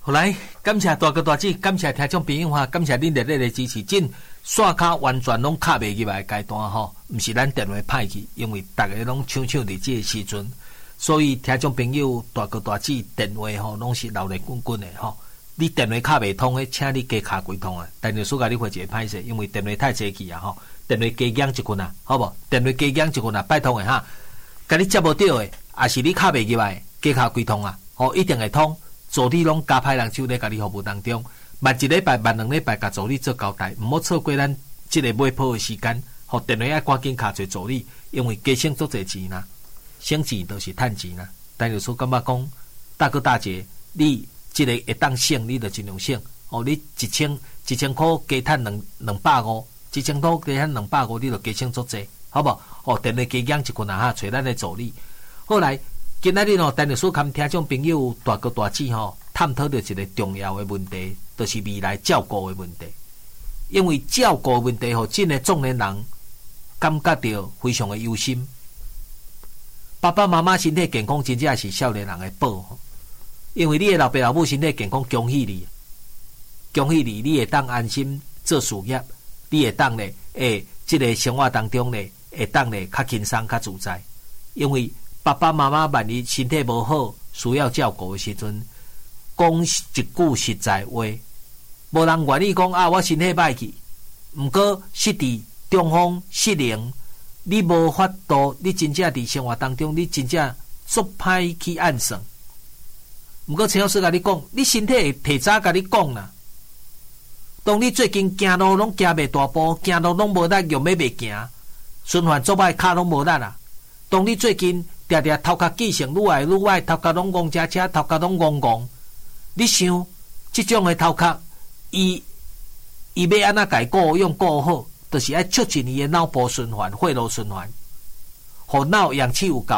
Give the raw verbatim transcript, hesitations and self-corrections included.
好来，感谢大哥大姐，感谢听众朋友哈，感谢恁热烈的支持。真线卡完全拢卡袂入来阶段吼，毋是咱电话歹去，因为逐个拢抢抢伫即个时阵，所以听众朋友大哥大姐电话吼拢是闹热滚滚的吼。你电话卡袂通的，请你加卡几通啊！但是所甲你回一个歹势，因为电话太济去啊吼，电话加养一群啊，好无？电话加养一群啊，拜托的哈，甲你接无到的，也是你卡袂入来，加卡几通啊，吼一定会通。助理拢加派人手咧，甲你服务当中，万一礼拜、万两礼拜，甲助理做交代，毋好错过咱即个买铺的时间。互电话要赶紧卡做助理，因为加省足侪钱啦，省钱都是趁钱啦。但有时感觉讲，大哥大姐，你即个会当省，你就尽量省。哦，你一千一千箍加趁两两百五，一千箍加趁两百五，你就加省足侪，好无？哦，电话加养一群啊哈，找咱的助理。后来。今仔日吼，陈律师跟听众朋友大哥大姐吼，探讨到一个重要的问题，就是未来照顾的问题。因为照顾的问题吼，真的中年人感觉到非常的忧心。爸爸妈妈身体健康，真正是少年人的宝。因为你的老爸老母身体健康，恭喜你，恭喜你，你会当安心做事业，你会当咧，诶，即个生活当中咧，会当咧较轻松、较自在，因为。爸爸妈妈万一身体无好，需要照顾的时阵，讲一句实在话，无人愿意讲啊，我身体歹去，毋过失伫中风失灵，你无法度，你真正伫生活当中，你真正足歹去按算。毋过陈老师甲你讲，你身体会提早甲你讲啦。当你最近行路拢行袂大步，行路拢无力，用要袂行，循环足歹，骹拢无力啦。当你最近常常头壳记性愈来愈歪，头壳拢戆车车，头壳拢戆戆。你想，即种的头壳，伊伊要安怎改顾用顾好，就是要促进伊的脑部循环、血路循环，互脑氧气有够。